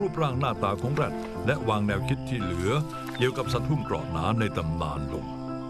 รูปร่างหน้าตาของแรดและวางแนวคิดที่เหลือเกี่ยวกับสัตว์หุ้มเกราะหนาในตำนานลง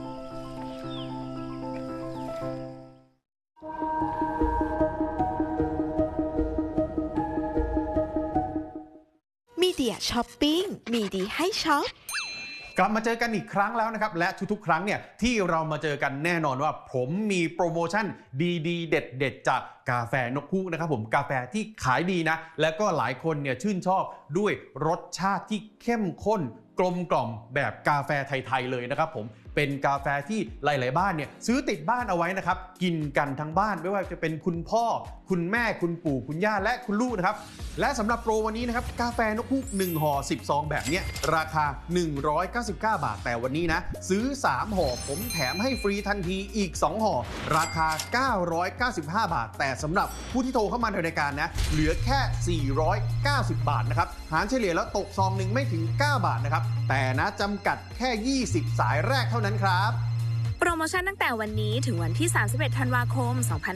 มีเดียช้อปปิ้งมีดีให้ช็อปกลับมาเจอกันอีกครั้งแล้วนะครับและทุกๆครั้งเนี่ยที่เรามาเจอกันแน่นอนว่าผมมีโปรโมชั่นดีๆเด็ดๆจากกาแฟนกฮูกนะครับผมกาแฟที่ขายดีนะและก็หลายคนเนี่ยชื่นชอบด้วยรสชาติที่เข้มข้นกลมกล่อมแบบกาแฟไทยๆเลยนะครับผมเป็นกาแฟที่หลายๆบ้านเนี่ยซื้อติดบ้านเอาไว้นะครับกินกันทั้งบ้านไม่ว่าจะเป็นคุณพ่อคุณแม่คุณปู่คุณย่าและคุณลูกนะครับและสำหรับโปรวันนี้นะครับกาแฟนกฮูก1ห่อ10ซองแบบนี้ราคา199 บาทแต่วันนี้นะซื้อ3ห่อผมแถมให้ฟรีทันทีอีก2ห่อราคา995 บาทแต่สำหรับผู้ที่โทรเข้ามาในรายการนะเหลือแค่490 บาทนะครับหารเฉลี่ยแล้วตกซองหนึ่งไม่ถึง9 บาทนะครับแต่นะจำกัดแค่20สายแรกเท่านั้นครับโปรโมชั่นตั้งแต่วันนี้ถึงวันที่31ธันวาคม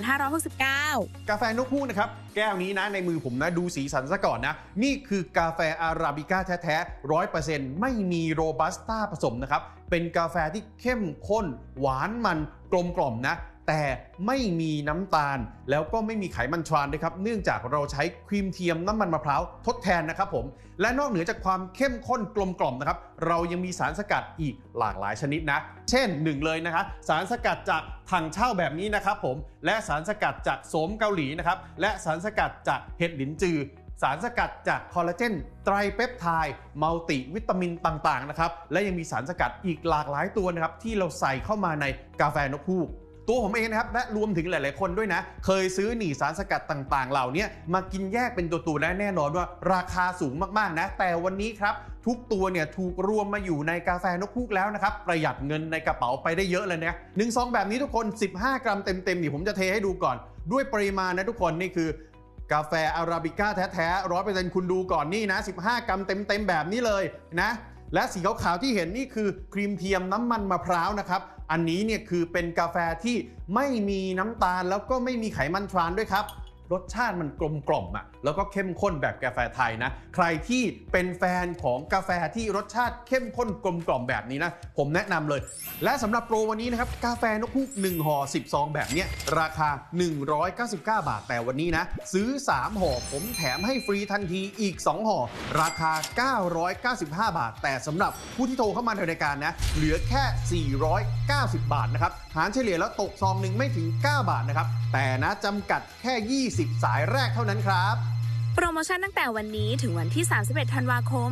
2569 กาแฟนกฮูกนะครับแก้วนี้นะในมือผมนะดูสีสันซะก่อนนะนี่คือกาแฟอาราบิก้าแท้ๆ 100% ไม่มีโรบัสต้าผสมนะครับเป็นกาแฟที่เข้มข้นหวานมันกลมกล่อมนะแต่ไม่มีน้ำตาลแล้วก็ไม่มีไขมันทรานด้วยครับเนื่องจากเราใช้ครีมเทียมน้ำมันมะพร้าวทดแทนนะครับผมและนอกเหนือจากความเข้มข้นกลมกล่อมนะครับเรายังมีสารสกัดอีกหลากหลายชนิดนะเช่น1เลยนะครับสารสกัดจากถังเช่าแบบนี้นะครับผมและสารสกัดจากโสมเกาหลีนะครับและสารสกัดจากเห็ดหลินจือสารสกัดจากคอลลาเจนไตรเปปไทด์มัลติวิตามินต่างๆนะครับและยังมีสารสกัดอีกหลากหลายตัวนะครับที่เราใส่เข้ามาในกาแฟนกฮูกตัวผมเองนะครับและรวมถึงหลายๆคนด้วยนะเคยซื้อหนี่สารสกัดต่างๆเหล่านี้มากินแยกเป็นตัวๆได้แน่นอนว่าราคาสูงมากๆนะแต่วันนี้ครับทุกตัวเนี่ยถูกรวมมาอยู่ในกาแฟนกฮูกแล้วนะครับประหยัดเงินในกระเป๋าไปได้เยอะเลยนะ1ซองแบบนี้ทุกคน15 กรัมเต็มๆนี่ผมจะเทให้ดูก่อนด้วยปริมาณนะทุกคนนี่คือกาแฟอาราบิก้าแท้ๆ 100% คุณดูก่อนนี่นะ15 กรัมเต็มๆแบบนี้เลยนะและสีขาวๆที่เห็นนี่คือครีมเทียมน้ำมันมะพร้าวนะครับอันนี้เนี่ยคือเป็นกาแฟที่ไม่มีน้ำตาลแล้วก็ไม่มีไขมันทรานด้วยครับรสชาติมันกลมกล่อมแล้วก็เข้มข้นแบบกาแฟไทยนะใครที่เป็นแฟนของกาแฟที่รสชาติเข้มข้นกลมกล่อมแบบนี้นะผมแนะนำเลยและสำหรับโปรวันนี้นะครับกาแฟนกฮูก1ห่อ10ซองแบบนี้ราคา199 บาทแต่วันนี้นะซื้อ3ห่อผมแถมให้ฟรีทันทีอีก2ห่อราคา995 บาทแต่สำหรับผู้ที่โทรเข้ามาในรายการนะเหลือแค่490 บาทนะครับหารเฉลี่ยแล้วตกซองหนึ่งไม่ถึง9 บาทนะครับแต่นะจำกัดแค่20สายแรกเท่านั้นครับโปรโมชั่นตั้งแต่วันนี้ถึงวันที่31ธันวาคม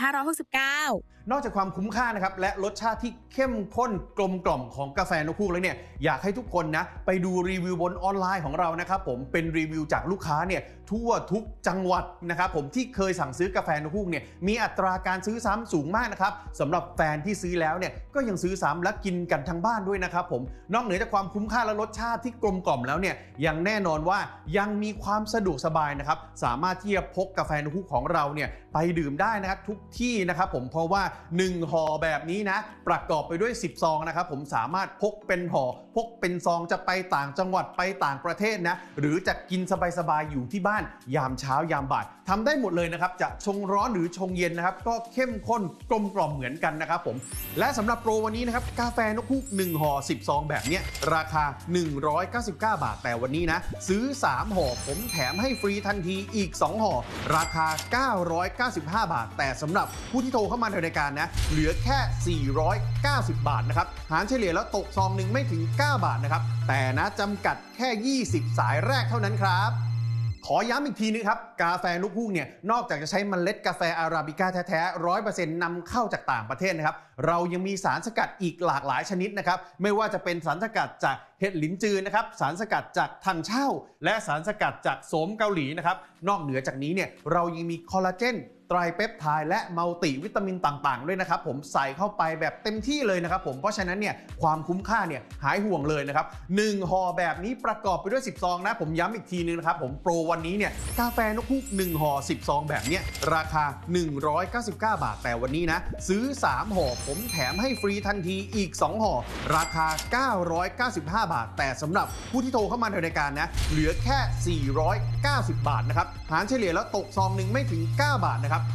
2569 นอกจากความคุ้มค่านะครับและรสชาติที่เข้มข้นกลมกล่อมของกาแฟนกฮูกแล้วเนี่ยอยากให้ทุกคนนะไปดูรีวิวบนออนไลน์ของเรานะครับผมเป็นรีวิวจากลูกค้าเนี่ยทั่วทุกจังหวัดนะครับผมที่เคยสั่งซื้อกาแฟนกฮูกเนี่ยมีอัตราการซื้อซ้ำสูงมากนะครับสำหรับแฟนที่ซื้อแล้วเนี่ยก็ยังซื้อซ้ำและกินกันทั้งบ้านด้วยนะครับผมนอกเหนือจากความคุ้มค่าและรสชาติที่กลมกล่อมแล้วเนี่ยยังแน่นอนว่ายังมีความสะดวกสบายนะครับสามารถที่จะพกกาแฟนกฮูกของเราเนี่ยไปดื่มได้นะครับทุกที่นะครับผมเพราะว่า1ห่อแบบนี้นะประกอบไปด้วย10ซองนะครับผมสามารถพกเป็นห่อพกเป็นซองจะไปต่างจังหวัดไปต่างประเทศนะหรือจะกินสบายๆอยู่ที่บ้านยามเช้ายามบ่ายทำได้หมดเลยนะครับจะชงร้อนหรือชงเย็นนะครับก็เข้มข้นกลมกล่อมเหมือนกันนะครับผมและสำหรับโปรวันนี้นะครับกาแฟนกฮูก1ห่อ10ซองแบบนี้ราคา199 บาทแต่วันนี้นะซื้อ3ห่อผมแถมให้ฟรีทันทีอีก2ห่อราคา995 บาทแต่สำหรับผู้ที่โทรเข้ามาในรายการนะเหลือแค่490 บาทนะครับหารเฉลี่ยแล้วตกซองหนึ่งไม่ถึง9 บาทนะครับแต่นะจำกัดแค่20สายแรกเท่านั้นครับขอย้ำอีกทีนึงครับกาแฟนกฮูกเนี่ยนอกจากจะใช้เมล็ดกาแฟอาราบิก้าแท้ๆ 100% นำเข้าจากต่างประเทศนะครับเรายังมีสารสกัดอีกหลากหลายชนิดนะครับไม่ว่าจะเป็นสารสกัดจากเห็ดหลินจือนะครับสารสกัดจากถังเช่าและสารสกัดจากโสมเกาหลีนะครับนอกเหนือจากนี้เนี่ยเรายังมีคอลลาเจนไตรเปปไทด์และมัลติวิตามินต่างๆด้วยนะครับผมใส่เข้าไปแบบเต็มที่เลยนะครับผมเพราะฉะนั้นเนี่ยความคุ้มค่าเนี่ยหายห่วงเลยนะครับ1ห่อแบบนี้ประกอบไปด้วย10ซองนะผมย้ำอีกทีนึงนะครับผมโปรวันนี้เนี่ยกาแฟนกฮูก1ห่อ10ซองแบบนี้ราคา199 บาทแต่วันนี้นะซื้อ3ห่อผมแถมให้ฟรีทันทีอีก2ห่อราคา995 บาทแต่สำหรับผู้ที่โทรเข้ามาในรายการนะเหลือแค่490 บาทนะครับหารเฉลี่ยแล้วตกซองหนึ่งไม่ถึง9 บาทนะครับ